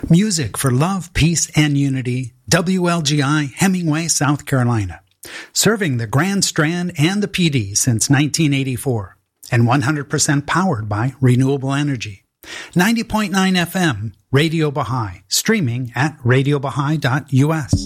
Music for love, peace, and unity. WLGI, Hemingway, South Carolina. Serving the Grand Strand and the PD since 1984. And 100% powered by renewable energy. 90.9 FM, Radio Baha'i. Streaming at radiobaha'i.us.